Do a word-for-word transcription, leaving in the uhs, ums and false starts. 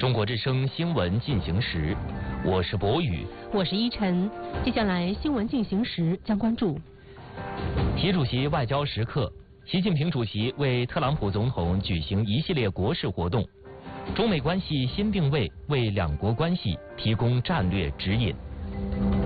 中国之声新闻进行时，我是博宇， 我是依晨。接下来新闻进行时将关注： 习主席外交时刻，习近平主席为特朗普总统举行一系列国事活动，中美关系新定位为两国关系提供战略指引。